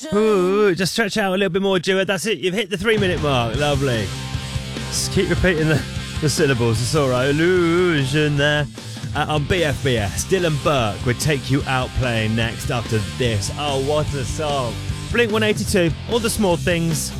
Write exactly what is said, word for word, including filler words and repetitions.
Ooh, just stretch out a little bit more, Duet. That's it. You've hit the three minute mark. Lovely. Just keep repeating the, the syllables. It's all right. Illusion there. Uh, on B F B S, Dylan Burke would Take You Out playing next after this. Oh, what a song. Blink one eighty-two. All the Small Things.